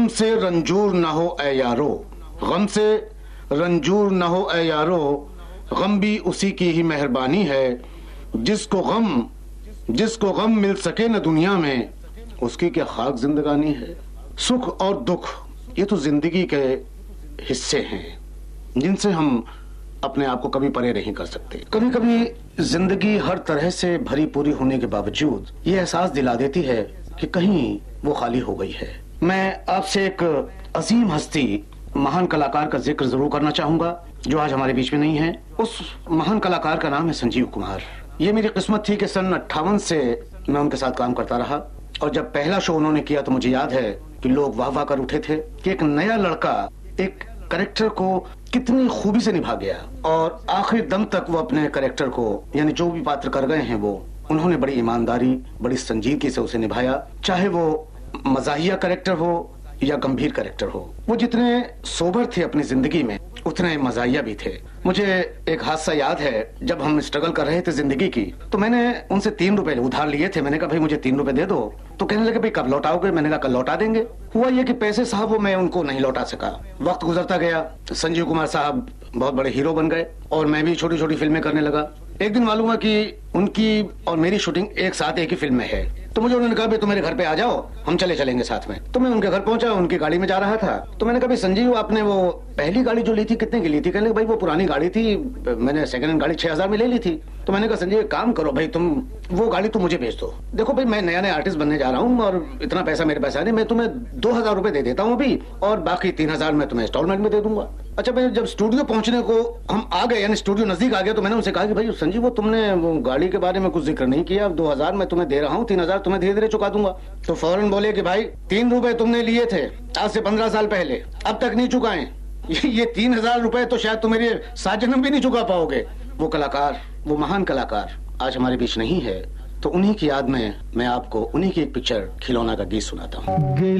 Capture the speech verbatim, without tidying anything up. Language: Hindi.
गम से रंजूर न हो ए यारो, गम से रंजूर न हो ए यारो, गम भी उसी की ही मेहरबानी है। जिसको गम जिसको गम मिल सके न दुनिया में, उसकी क्या खाक जिंदगानी है। सुख और दुख ये तो जिंदगी के हिस्से हैं जिनसे हम अपने आप को कभी परे नहीं कर सकते। कभी कभी जिंदगी हर तरह से भरी पूरी होने के बावजूद ये एहसास दिला देती है कि कहीं वो खाली हो गई है। मैं आपसे एक अजीम हस्ती, महान कलाकार का जिक्र जरूर करना चाहूंगा जो आज हमारे बीच में नहीं है। उस महान कलाकार का नाम है संजीव कुमार। ये मेरी किस्मत थी कि सन अट्ठावन से मैं उनके साथ काम करता रहा, और जब पहला शो उन्होंने किया तो मुझे याद है कि लोग वाह वाह कर उठे थे कि एक नया लड़का एक कैरेक्टर को कितनी खूबी से निभा गया, और आखिरी दम तक वो अपने कैरेक्टर को, यानी जो भी पात्र कर गए हैं वो उन्होंने बड़ी ईमानदारी, बड़ी संजीदगी से उसे निभाया। चाहे वो मजाहिया कैरेक्टर हो या गंभीर कैरेक्टर हो, वो जितने सोबर थे अपनी जिंदगी में उतने मजाहिया भी थे। मुझे एक हादसा याद है, जब हम स्ट्रगल कर रहे थे जिंदगी की, तो मैंने उनसे तीन रुपए उधार लिए थे। मैंने कहा भाई मुझे तीन रुपए दे दो, तो कहने लगे भाई कब लौटाओगे? मैंने कहा कल लौटा देंगे। हुआ ये कि पैसे साहब वो मैं उनको नहीं लौटा सका। वक्त गुजरता गया, संजीव कुमार साहब बहुत बड़े हीरो बन गए और मैं भी छोटी छोटी फिल्में करने लगा। एक दिन मालूम हुआ कि उनकी और मेरी शूटिंग एक साथ एक ही फिल्म में है, तो मुझे उन्होंने कहा भाई तुम मेरे घर पे आ जाओ, हम चले चलेंगे साथ में। तो मैं उनके घर पहुंचा, उनकी गाड़ी में जा रहा था, तो मैंने कहा भाई संजीव आपने वो पहली गाड़ी जो ली थी कितने की ली थी? कहने लगे भाई वो पुरानी गाड़ी थी, मैंने सेकंड हैंड गाड़ी छह हजार में ले ली थी। तो मैंने कहा संजीव काम करो भाई, तुम वो गाड़ी तुम मुझे भेज दो। देखो भाई मैं नया नया आर्टिस्ट बनने जा रहा हूँ और इतना पैसा मेरे पास नहीं, मैं तुम्हें दो हजार रुपए दे देता हूँ अभी, और बाकी तीन हजार मैं तुम्हें इंस्टॉलमेंट में दे दूंगा। अच्छा भाई जब स्टूडियो पहुंचने को हम आ गए, यानी स्टूडियो नजदीक आ गया, तो मैंने उनसे कहा कि भाई संजीव वो तुमने वो गाड़ी के बारे में कुछ जिक्र नहीं किया, दो हजार मैं तुम्हें दे रहा हूँ, तीन हजार तुम्हें धीरे धीरे चुका दूंगा। तो फौरन बोले कि भाई तीन रुपए तुमने लिए थे आज से पंद्रह साल पहले, अब तक नहीं चुकाए, ये तीन हजार रुपए तो शायद तुम मेरे सात जन्म भी नहीं चुका पाओगे। वो कलाकार, वो महान कलाकार आज हमारे बीच नहीं है, तो उन्हीं की याद में मैं आपको उन्हीं की एक पिक्चर खिलौना का गीत सुनाता हूँ।